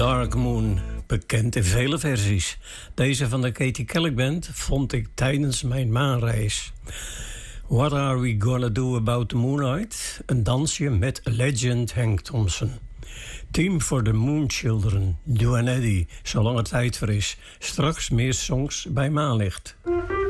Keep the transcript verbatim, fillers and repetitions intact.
Dark Moon, bekend in vele versies. Deze van de Katie Kelly Band vond ik tijdens mijn maanreis. What Are We Gonna Do About the Moonlight? Een dansje met legend Hank Thompson. Team for the Moon Children, Joe en Eddie, zolang er tijd voor is. Straks meer songs bij Maanlicht.